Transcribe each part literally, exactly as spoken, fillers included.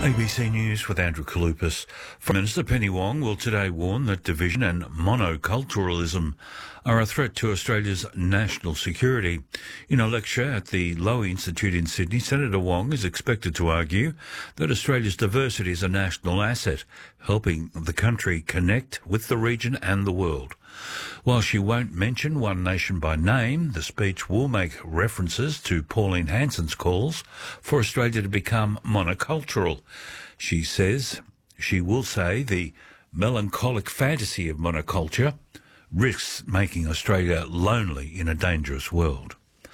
A B C News with Andrew Kalupas. Prime Minister Penny Wong will today warn that division and monoculturalism are a threat to Australia's national security. In a lecture at the Lowy Institute in Sydney, Senator Wong is expected to argue that Australia's diversity is a national asset, helping the country connect with the region and the world. While she won't mention One Nation by name, the speech will make references to Pauline Hanson's calls for Australia to become monocultural. She says she will say the melancholic fantasy of monoculture risks making Australia lonely in a dangerous world.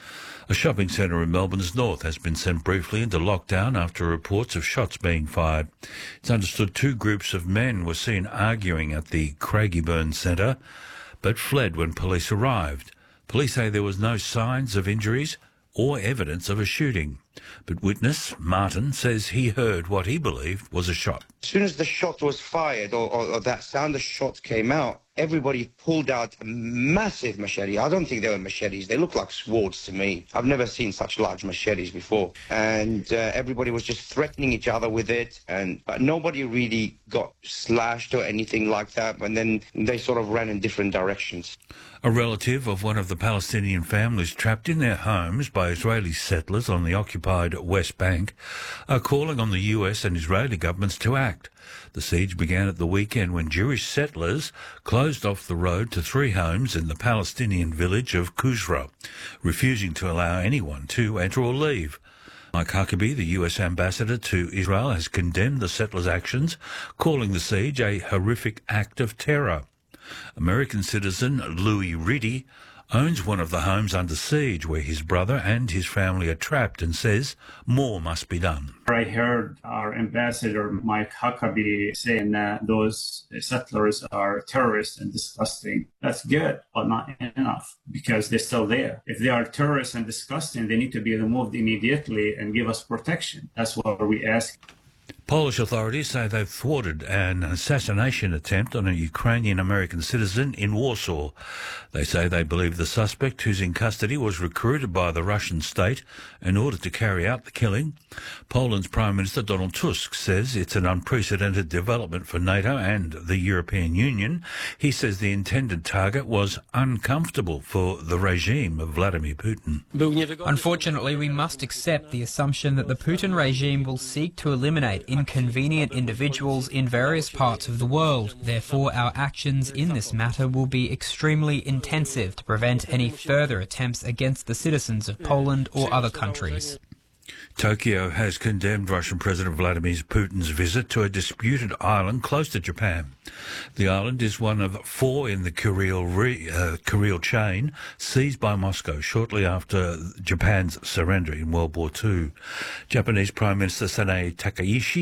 A shopping centre in Melbourne's north has been sent briefly into lockdown after reports of shots being fired. It's understood two groups of men were seen arguing at the Craigieburn Centre, but fled when police arrived. Police say there was no signs of injuries or evidence of a shooting. But witness Martin says he heard what he believed was a shot. As soon as the shot was fired, or, or, or that sound of shots came out, everybody pulled out a massive machete. I don't think they were machetes. They look like swords to me. I've never seen such large machetes before. And uh, everybody was just threatening each other with it. And but nobody really got slashed or anything like that. And then they sort of ran in different directions. A relative of one of the Palestinian families trapped in their homes by Israeli settlers on the occupied West Bank are calling on the U S and Israeli governments to act. The siege began at the weekend when Jewish settlers closed off the road to three homes in the Palestinian village of Kusra, refusing to allow anyone to enter or leave. Mike Huckabee, the U S ambassador to Israel, has condemned the settlers' actions, calling the siege a horrific act of terror. American citizen Louis Riddy owns one of the homes under siege where his brother and his family are trapped and says more must be done. I heard our ambassador, Mike Huckabee, saying that those settlers are terrorists and disgusting. That's good, but not enough, because they're still there. If they are terrorists and disgusting, they need to be removed immediately and give us protection. That's what we ask. Polish authorities say they've thwarted an assassination attempt on a Ukrainian-American citizen in Warsaw. They say they believe the suspect, who's in custody, was recruited by the Russian state in order to carry out the killing. Poland's Prime Minister Donald Tusk says it's an unprecedented development for NATO and the European Union. He says the intended target was uncomfortable for the regime of Vladimir Putin. Unfortunately, we must accept the assumption that the Putin regime will seek to eliminate inconvenient individuals in various parts of the world. Therefore, our actions in this matter will be extremely intensive to prevent any further attempts against the citizens of Poland or other countries. Tokyo has condemned Russian President Vladimir Putin's visit to a disputed island close to Japan. The island is one of four in the Kuril, re, uh, Kuril chain seized by Moscow shortly after Japan's surrender in World War Two. Japanese Prime Minister Sanae Takaishi